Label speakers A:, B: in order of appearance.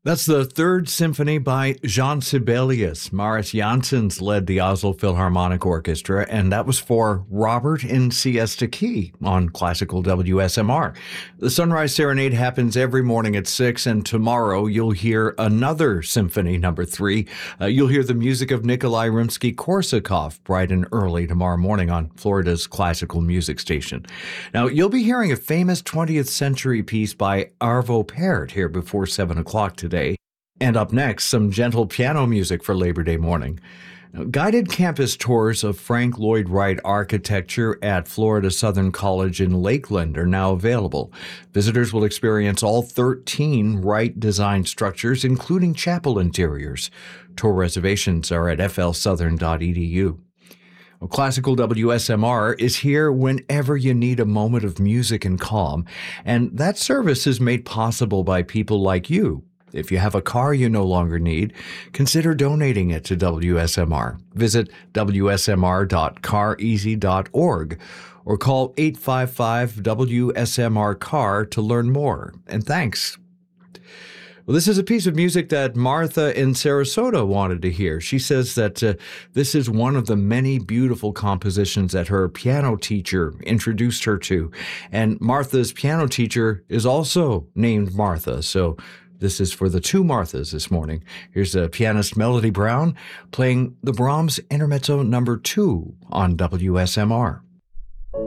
A: That's the Third Symphony by Jean Sibelius. Maris Janssens led the Oslo Philharmonic Orchestra, and that was for Robert in Siesta Key on classical WSMR. The Sunrise Serenade happens every morning at 6, and tomorrow you'll hear another Symphony number 3. You'll hear the music of Nikolai Rimsky-Korsakov bright and early tomorrow morning on Florida's classical music station. Now, you'll be hearing a famous 20th century piece by Arvo Pärt here before 7 o'clock today. And up next, some gentle piano music for Labor Day morning. Now, guided campus tours of Frank Lloyd Wright architecture at Florida Southern College in Lakeland are now available. Visitors will experience all 13 Wright-designed structures, including chapel interiors. Tour reservations are at flsouthern.edu. Well, Classical WSMR is here whenever you need a moment of music and calm, and that service is made possible by people like you. If you have a car you no longer need, consider donating it to WSMR. Visit wsmr.careasy.org or call 855-WSMR-CAR to learn more. And thanks. Well, this is a piece of music that Martha in Sarasota wanted to hear. She says that this is one of the many beautiful compositions that her piano teacher introduced her to. And Martha's piano teacher is also named Martha, so this is for the two Marthas this morning. Here's the pianist Melody Brown playing the Brahms Intermezzo number 2 on WSMR.